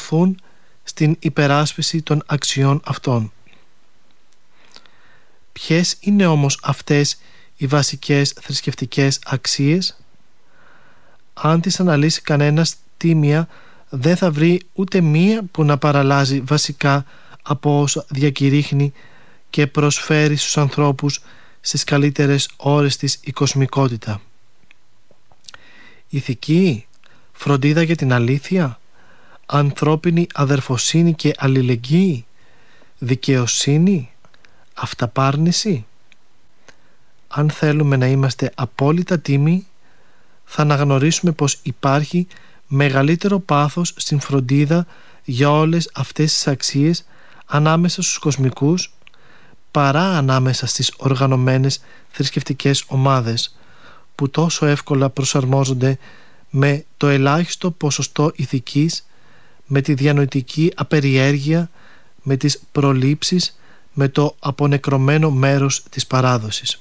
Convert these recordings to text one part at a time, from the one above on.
οθούν στην υπεράσπιση των αξιών αυτών. Ποιες είναι όμως αυτές οι βασικές θρησκευτικές αξίες? Αν τις αναλύσει κανένας τίμια, δεν θα βρει ούτε μία που να παραλλάζει βασικά από όσα διακηρύχνει και προσφέρει στους ανθρώπους στις καλύτερες ώρες της η κοσμικότητα. Ηθική, φροντίδα για την αλήθεια, ανθρώπινη αδερφοσύνη και αλληλεγγύη, δικαιοσύνη, αυταπάρνηση. Αν θέλουμε να είμαστε απόλυτα τίμοι, θα αναγνωρίσουμε πως υπάρχει μεγαλύτερο πάθος στην φροντίδα για όλες αυτές τις αξίες ανάμεσα στους κοσμικούς παρά ανάμεσα στις οργανωμένες θρησκευτικές ομάδες που τόσο εύκολα προσαρμόζονται με το ελάχιστο ποσοστό ηθικής, με τη διανοητική απεριέργεια, με τις προλήψεις, με το απονεκρωμένο μέρος της παράδοσης.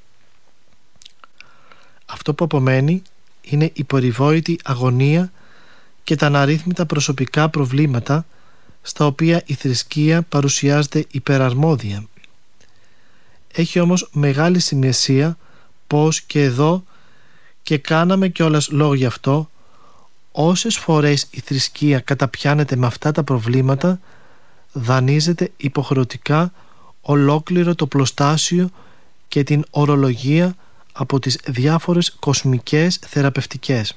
Αυτό που απομένει είναι η περιβόητη αγωνία και τα αναρρύθμιτα προσωπικά προβλήματα στα οποία η θρησκεία παρουσιάζεται υπεραρμόδια. Έχει όμως μεγάλη σημασία πως και εδώ, και κάναμε κιόλας λόγο γι' αυτό, όσες φορές η θρησκεία καταπιάνεται με αυτά τα προβλήματα, δανείζεται υποχρεωτικά ολόκληρο το πλωστάσιο και την ορολογία από τις διάφορες κοσμικές θεραπευτικές.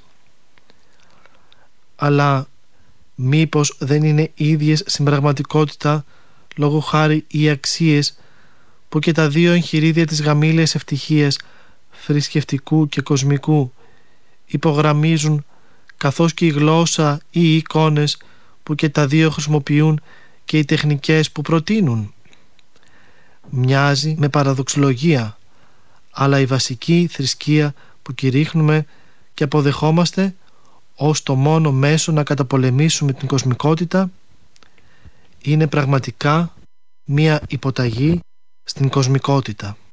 Αλλά μήπως δεν είναι ίδιες στην πραγματικότητα, λόγω χάρη, οι αξίες που και τα δύο εγχειρίδια της γαμήλιας ευτυχίας, θρησκευτικού και κοσμικού, υπογραμμίζουν, καθώς και η γλώσσα ή οι εικόνες που και τα δύο χρησιμοποιούν και οι τεχνικές που προτείνουν? Μοιάζει με παραδοξολογία, αλλά η βασική θρησκεία που κηρύχνουμε και αποδεχόμαστε ως το μόνο μέσο να καταπολεμήσουμε την κοσμικότητα είναι πραγματικά μία υποταγή στην κοσμικότητα.